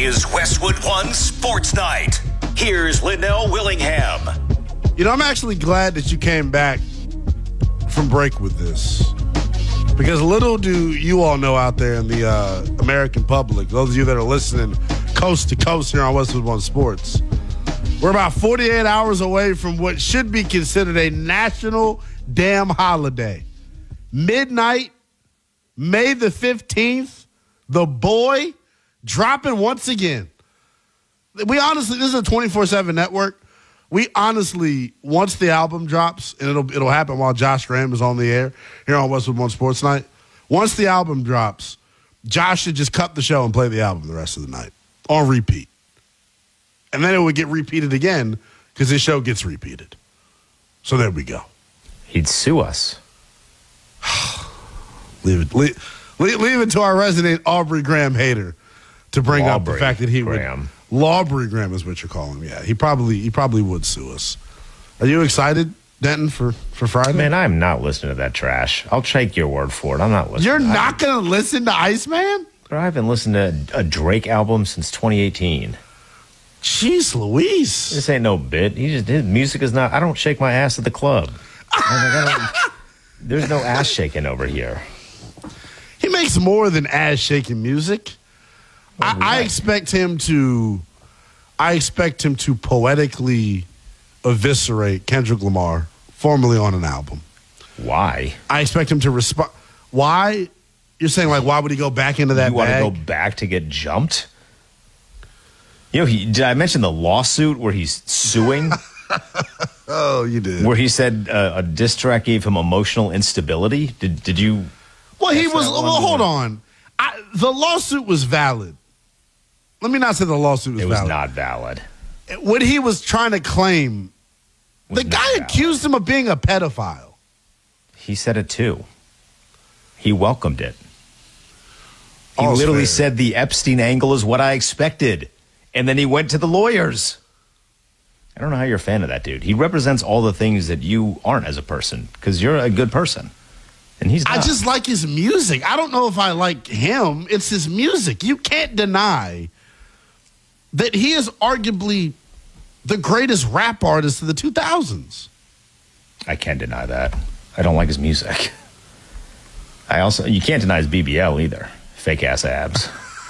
is Westwood One Sports Night. Here's Linnell Willingham. You know, I'm actually glad that you came back from break with this. Because little do you all know out there in the American public, those of you that are listening coast to coast here on Westwood One Sports, we're about 48 hours away from what should be considered a national damn holiday. Midnight, May the 15th, the boy dropping once again. We honestly, this is a 24/7 network. We honestly, once the album drops, and it'll happen while Josh Graham is on the air here on Westwood One Sports Night. Once the album drops, Josh should just cut the show and play the album the rest of the night on repeat. And then it would get repeated again because his show gets repeated. So there we go. He'd sue us. Leave it to our resident Aubrey Graham hater to bring up the fact that he Graham. would. Lawbury Graham is what you're calling him. Yeah, he probably would sue us. Are you excited, Denton, for Friday? Man, I'm not listening to that trash. I'll take your word for it. I'm not listening. You're not going to listen to Iceman? I haven't listened to a Drake album since 2018. Jeez Louise. This ain't no bit. His music is not. I don't shake my ass at the club. There's no ass shaking over here. He makes more than ass shaking music. I expect him to poetically eviscerate Kendrick Lamar formally on an album. Why? I expect him to respond. Why? You're saying, like, why would he go back into that bag? You want to go back to get jumped? You know, did I mention the lawsuit where he's suing? Oh, you did. Where he said a diss track gave him emotional instability? Did you? Well, he was. Well, hold on. The lawsuit was valid. Let me not say the lawsuit was valid. It was not valid. What he was trying to claim, the guy accused him of being a pedophile. He said it too. He welcomed it. He literally said the Epstein angle is what I expected. And then he went to the lawyers. I don't know how you're a fan of that dude. He represents all the things that you aren't as a person because you're a good person. And he's not. I just like his music. I don't know if I like him. It's his music. You can't deny that he is arguably the greatest rap artist of the 2000s. I can't deny that. I don't like his music. You can't deny his BBL either. Fake ass abs.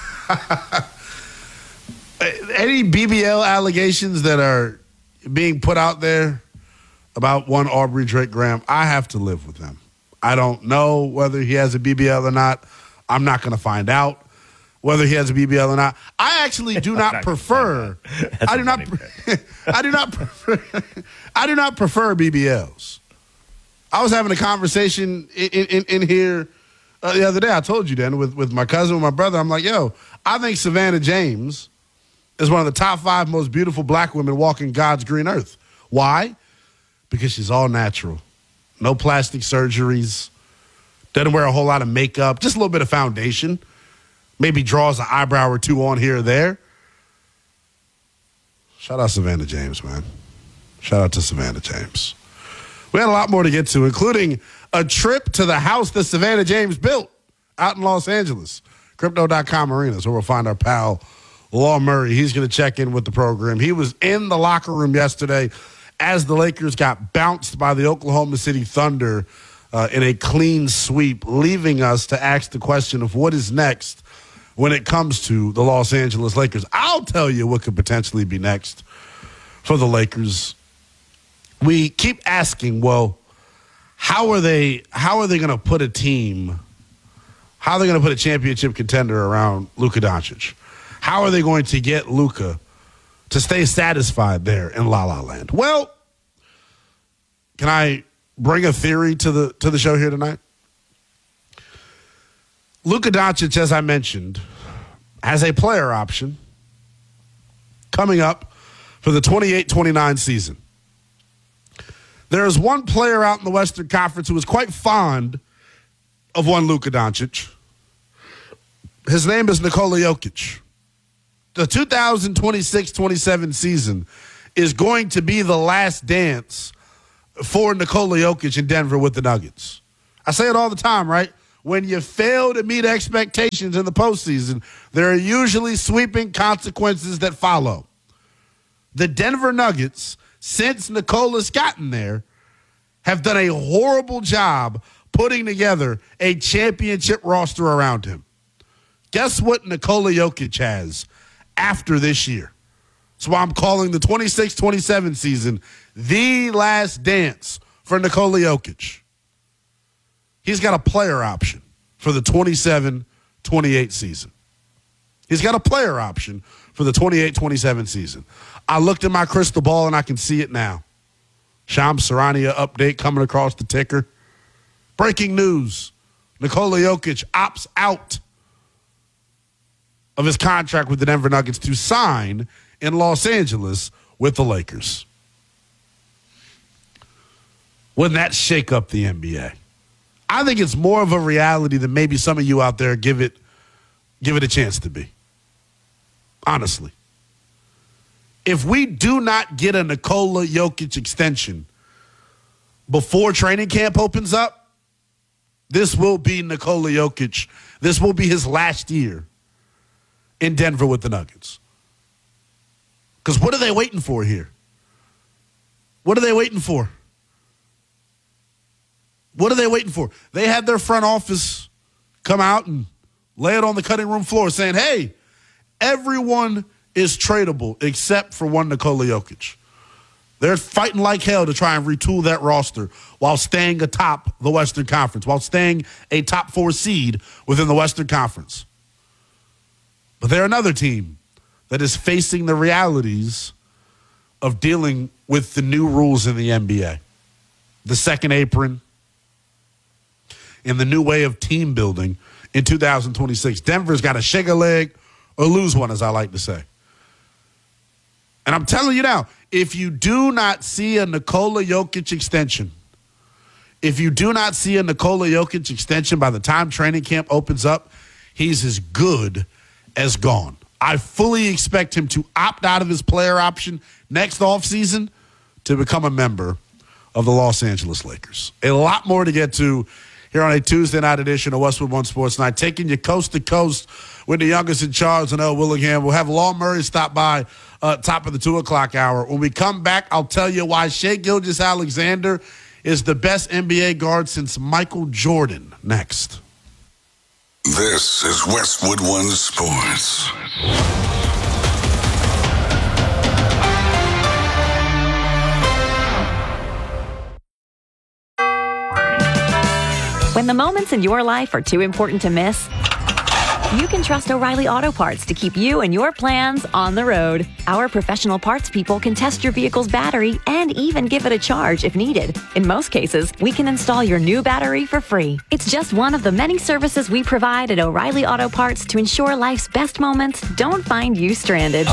Any BBL allegations that are being put out there about one Aubrey Drake Graham, I have to live with them. I don't know whether he has a BBL or not. I'm not going to find out whether he has a BBL or not. I actually do not prefer. I do not prefer BBLs. I was having a conversation in here the other day. I told you, Dan, with my cousin, with my brother. I'm like, yo, I think Savannah James is one of the top 5 most beautiful black women walking God's green earth. Why? Because she's all natural. No plastic surgeries. Doesn't wear a whole lot of makeup. Just a little bit of foundation. Maybe draws an eyebrow or two on here or there. Shout out Savannah James, man. Shout out to Savannah James. We had a lot more to get to, including a trip to the house that Savannah James built out in Los Angeles. Crypto.com Arena is where we'll find our pal, Law Murray. He's going to check in with the program. He was in the locker room yesterday as the Lakers got bounced by the Oklahoma City Thunder in a clean sweep, leaving us to ask the question of what is next when it comes to the Los Angeles Lakers. I'll tell you what could potentially be next for the Lakers. We keep asking, well, how are they going to put a team, how are they going to put a championship contender around Luka Doncic? How are they going to get Luka to stay satisfied there in La La Land? Well, can I bring a theory to the show here tonight? Luka Doncic, as I mentioned, has a player option coming up for the 28-29 season. There is one player out in the Western Conference who is quite fond of one Luka Doncic. His name is Nikola Jokic. The 2026-27 season is going to be the last dance for Nikola Jokic in Denver with the Nuggets. I say it all the time, right? when you fail to meet expectations in the postseason, there are usually sweeping consequences that follow. The Denver Nuggets, since Nikola's gotten there, have done a horrible job putting together a championship roster around him. Guess what Nikola Jokic has after this year? That's why I'm calling the 26-27 season the last dance for Nikola Jokic. He's got a player option for the 27-28 season. He's got a player option for the 28-27 season. I looked at my crystal ball, and I can see it now. Shams Charania update coming across the ticker. Breaking news. Nikola Jokic opts out of his contract with the Denver Nuggets to sign in Los Angeles with the Lakers. Wouldn't that shake up the NBA? I think it's more of a reality than maybe some of you out there give it a chance to be. Honestly. If we do not get a Nikola Jokic extension before training camp opens up, this will be Nikola Jokic. This will be his last year in Denver with the Nuggets. Because what are they waiting for here? What are they waiting for? What are they waiting for? They had their front office come out and lay it on the cutting room floor saying, hey, everyone is tradable except for one Nikola Jokic. They're fighting like hell to try and retool that roster while staying atop the Western Conference, while staying a top 4 seed within the Western Conference. But they're another team that is facing the realities of dealing with the new rules in the NBA. The second apron and the new way of team building in 2026. Denver's got to shake a leg or lose one, as I like to say. And I'm telling you now, if you do not see a Nikola Jokic extension, by the time training camp opens up, he's as good as gone. I fully expect him to opt out of his player option next offseason to become a member of the Los Angeles Lakers. A lot more to get to here on a Tuesday night edition of Westwood One Sports Night, taking you coast to coast with the youngest in charge, Linnell Willingham. We'll have Law Murray stop by top of the 2 o'clock hour. When we come back, I'll tell you why Shai Gilgeous-Alexander is the best NBA guard since Michael Jordan. Next. This is Westwood One Sports. When the moments in your life are too important to miss, you can trust O'Reilly Auto Parts to keep you and your plans on the road. Our professional parts people can test your vehicle's battery and even give it a charge if needed. In most cases, we can install your new battery for free. It's just one of the many services we provide at O'Reilly Auto Parts to ensure life's best moments don't find you stranded.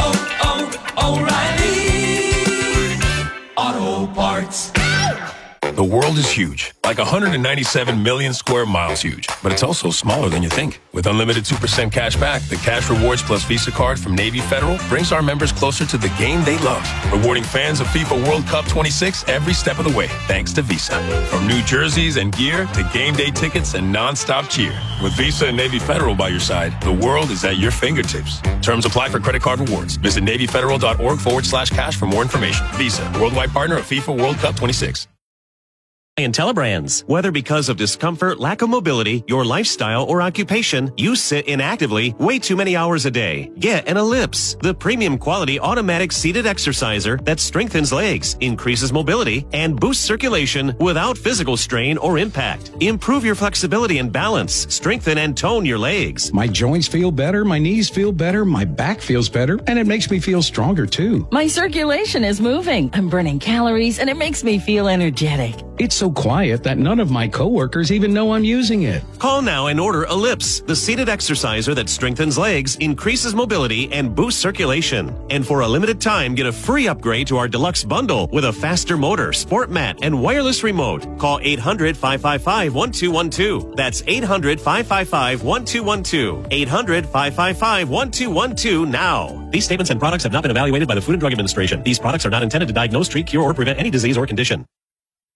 O'Reilly Auto Parts. The world is huge, like 197 million square miles huge, but it's also smaller than you think. With unlimited 2% cash back, the Cash Rewards Plus Visa card from Navy Federal brings our members closer to the game they love, rewarding fans of FIFA World Cup 26 every step of the way, thanks to Visa. From new jerseys and gear to game day tickets and non-stop cheer. With Visa and Navy Federal by your side, the world is at your fingertips. Terms apply for credit card rewards. Visit NavyFederal.org/cash for more information. Visa, worldwide partner of FIFA World Cup 26. IntelliBrands. Whether because of discomfort, lack of mobility, your lifestyle, or occupation, you sit inactively way too many hours a day. Get an Ellipse, the premium quality automatic seated exerciser that strengthens legs, increases mobility, and boosts circulation without physical strain or impact. Improve your flexibility and balance, strengthen and tone your legs. My joints feel better, my knees feel better, my back feels better, and it makes me feel stronger too. My circulation is moving. I'm burning calories, and it makes me feel energetic. It's so quiet that none of my coworkers even know I'm using it. Call now and order Ellipse, the seated exerciser that strengthens legs, increases mobility, and boosts circulation. And for a limited time, get a free upgrade to our deluxe bundle with a faster motor, sport mat, and wireless remote. Call 800-555-1212. That's 800-555-1212. 800-555-1212 now. These statements and products have not been evaluated by the Food and Drug Administration. These products are not intended to diagnose, treat, cure, or prevent any disease or condition.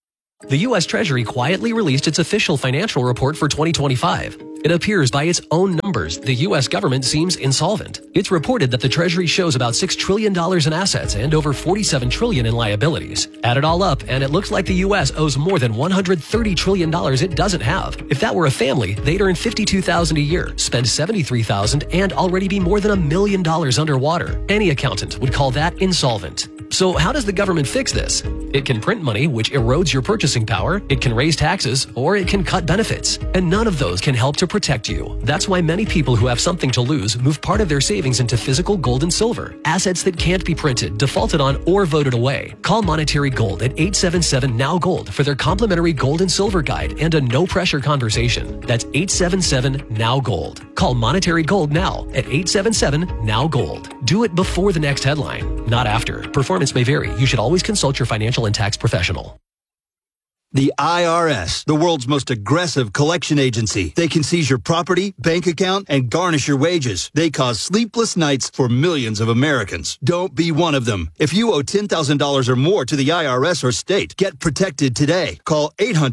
The U.S. Treasury quietly released its official financial report for 2025. It appears by its own numbers, the U.S. government seems insolvent. It's reported that the Treasury shows about $6 trillion in assets and over $47 trillion in liabilities. Add it all up, and it looks like the U.S. owes more than $130 trillion it doesn't have. If that were a family, they'd earn $52,000 a year, spend $73,000, and already be more than $1 million underwater. Any accountant would call that insolvent. So how does the government fix this? It can print money, which erodes your purchasing power, it can raise taxes, or it can cut benefits. And none of those can help to protect you. That's why many people who have something to lose move part of their savings into physical gold and silver, assets that can't be printed, defaulted on, or voted away. Call Monetary Gold at 877-NOW-GOLD for their complimentary gold and silver guide and a no-pressure conversation. That's 877-NOW-GOLD. Call Monetary Gold now at 877-NOW-GOLD. Do it before the next headline, not after. Performance may vary. You should always consult your financial and tax professional. The IRS, the world's most aggressive collection agency. They can seize your property, bank account, and garnish your wages. They cause sleepless nights for millions of Americans. Don't be one of them. If you owe $10,000 or more to the IRS or state, get protected today. Call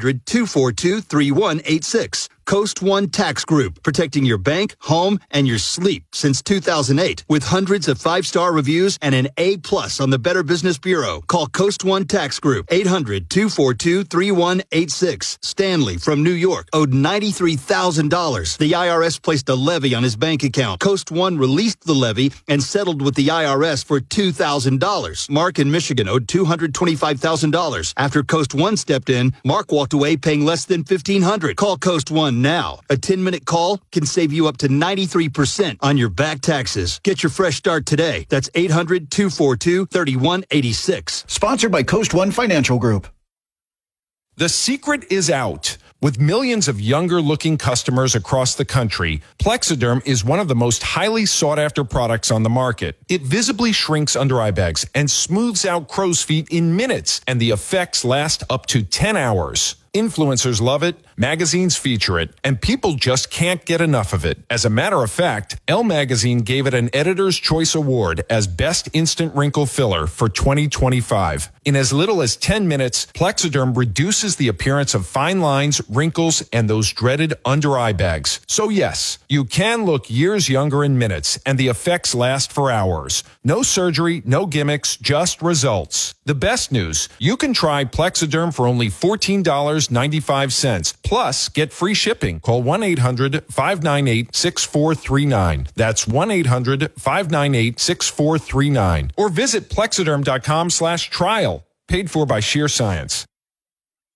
800-242-3186. Coast One Tax Group, protecting your bank, home, and your sleep since 2008. With hundreds of 5-star reviews and an A+ on the Better Business Bureau. Call Coast One Tax Group, 800-242-3186. Stanley from New York owed $93,000. The IRS placed a levy on his bank account. Coast One released the levy and settled with the IRS for $2,000. Mark in Michigan owed $225,000. After Coast One stepped in, Mark walked away paying less than $1,500. Call Coast One now. A 10-minute call can save you up to 93% on your back taxes. Get your fresh start today. That's 800-242-3186. Sponsored by Coast One Financial Group. The secret is out. With millions of younger-looking customers across the country, Plexiderm is one of the most highly sought-after products on the market. It visibly shrinks under-eye bags and smooths out crow's feet in minutes, and the effects last up to 10 hours. Influencers love it, magazines feature it, and people just can't get enough of it. As a matter of fact, Elle Magazine gave it an Editor's Choice Award as Best Instant Wrinkle Filler for 2025. In as little as 10 minutes, Plexiderm reduces the appearance of fine lines, wrinkles, and those dreaded under-eye bags. So yes, you can look years younger in minutes, and the effects last for hours. No surgery, no gimmicks, just results. The best news, you can try Plexiderm for only $14.95. Plus, get free shipping. Call 1-800-598-6439. That's 1-800-598-6439. Or visit Plexiderm.com/trial. Paid for by Sheer Science.